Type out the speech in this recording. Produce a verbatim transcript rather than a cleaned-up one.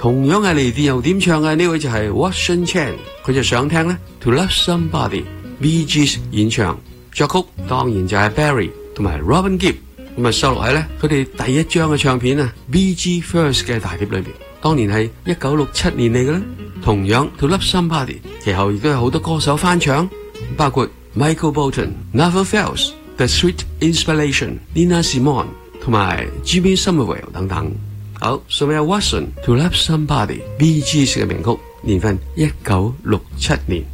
同樣係嚟電又點唱嘅呢位就係 Watson Chen， 佢就想聽咧 To Love Somebody，Bee Gees 演唱，作曲當然就係 Barry 同埋 Robin Gibb， 咁啊收錄喺咧佢哋第一張嘅唱片啊 Bee Gees First 嘅大碟裏邊，當年係一九六七年嚟嘅啦。同樣 To Love Somebody 其後亦都有好多歌手翻唱，包括 Michael Bolton、Never Fails、The Sweet Inspiration、Nina Simone 同埋 Jimmy Somerville 等等。好，送俾阿 Watson To Love Somebody Bee Gees 嘅名曲，年份一九六七年。